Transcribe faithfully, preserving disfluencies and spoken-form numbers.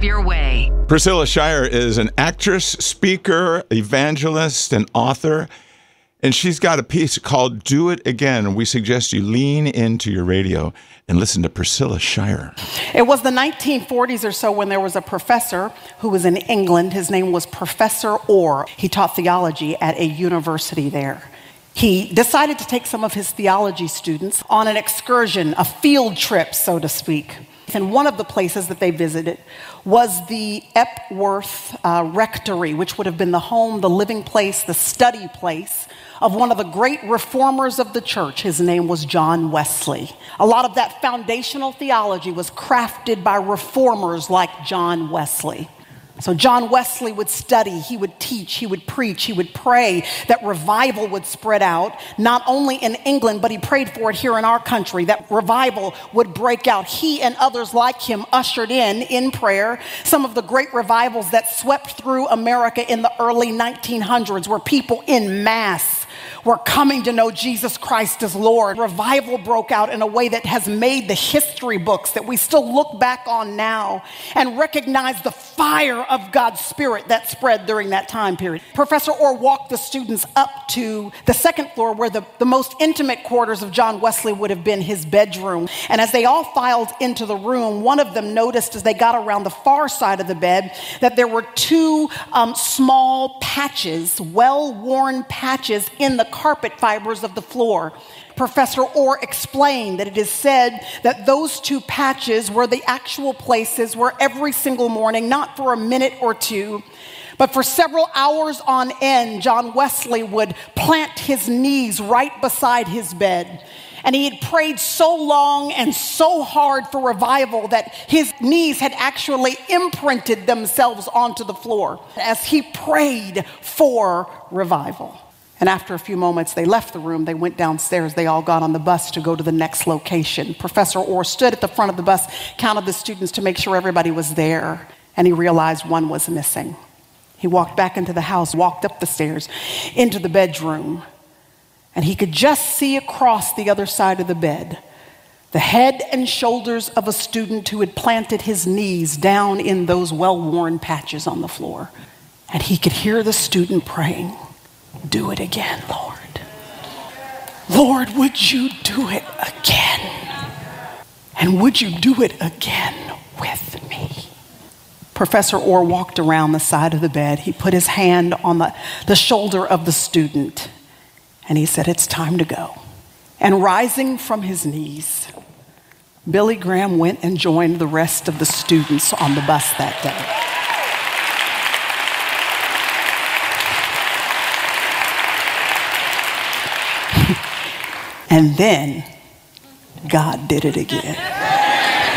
have your way. Priscilla Shirer is an actress, speaker, evangelist, and author. And she's got a piece called Do It Again. We suggest you lean into your radio and listen to Priscilla Shirer. It was the nineteen forties or so when there was a professor who was in England. His name was Professor Orr. He taught theology at a university there. He decided to take some of his theology students on an excursion, a field trip, so to speak. And one of the places that they visited was the Epworth uh, Rectory, which would have been the home, the living place, the study place of one of the great reformers of the church. His name was John Wesley. A lot of that foundational theology was crafted by reformers like John Wesley. So John Wesley would study, he would teach, he would preach, he would pray that revival would spread out, not only in England, but he prayed for it here in our country, that revival would break out. He and others like him ushered in, in prayer, some of the great revivals that swept through America in the early nineteen hundreds, where people in mass were coming to know Jesus Christ as Lord. Revival broke out in a way that has made the history books that we still look back on now and recognize the fire of God's Spirit that spread during that time period. Professor Orr walked the students up to the second floor where the, the most intimate quarters of John Wesley would have been his bedroom. And as they all filed into the room, one of them noticed as they got around the far side of the bed that there were two um, small patches, well-worn patches in the carpet fibers of the floor. Professor Orr explained that it is said that those two patches were the actual places where every single morning, not for a minute or two, but for several hours on end, John Wesley would plant his knees right beside his bed. And he had prayed so long and so hard for revival that his knees had actually imprinted themselves onto the floor as he prayed for revival. And after a few moments, they left the room. They went downstairs. They all got on the bus to go to the next location. Professor Orr stood at the front of the bus, counted the students to make sure everybody was there, and he realized one was missing. He walked back into the house, walked up the stairs, into the bedroom, and he could just see across the other side of the bed the head and shoulders of a student who had planted his knees down in those well-worn patches on the floor. And he could hear the student praying, "Do it again, Lord. Lord, would you do it again? And would you do it again with me?" Professor Orr walked around the side of the bed. He put his hand on the, the shoulder of the student, and he said, "It's time to go." And rising from his knees, Billy Graham went and joined the rest of the students on the bus that day. And then God did it again.